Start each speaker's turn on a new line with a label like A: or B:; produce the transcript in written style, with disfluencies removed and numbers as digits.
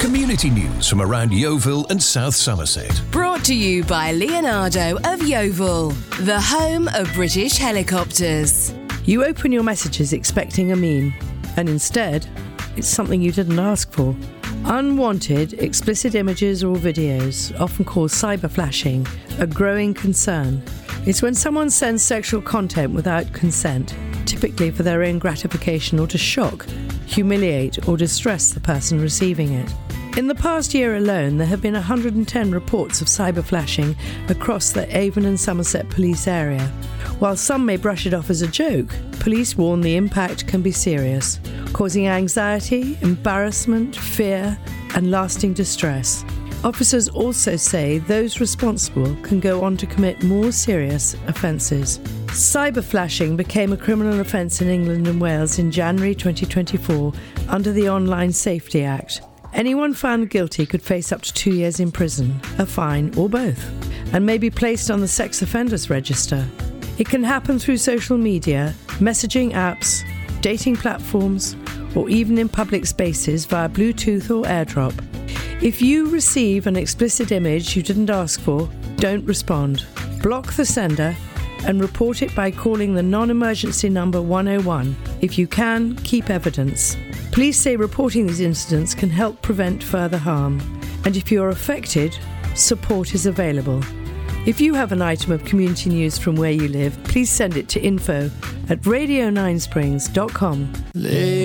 A: Community news from around Yeovil and South Somerset.
B: Brought to you by Leonardo of Yeovil, the home of British helicopters.
C: You open your messages expecting a meme, and instead, it's something you didn't ask for. Unwanted, explicit images or videos, often called cyberflashing, a growing concern. It's when someone sends sexual content without consent, typically for their own gratification or to shock, humiliate or distress the person receiving it. In the past year alone, there have been 110 reports of cyberflashing across the Avon and Somerset police area. While some may brush it off as a joke, police warn the impact can be serious, causing anxiety, embarrassment, fear, and lasting distress. Officers also say those responsible can go on to commit more serious offences. Cyberflashing became a criminal offence in England and Wales in January 2024 under the Online Safety Act. Anyone found guilty could face up to 2 years in prison, a fine, or both, and may be placed on the sex offenders register. It can happen through social media, messaging apps, dating platforms, or even in public spaces via Bluetooth or AirDrop. If you receive an explicit image you didn't ask for, don't respond. Block the sender and report it by calling the non-emergency number 101. If you can, keep evidence. Police say reporting these incidents can help prevent further harm. And if you're affected, support is available. If you have an item of community news from where you live, please send it to info@radio9springs.com.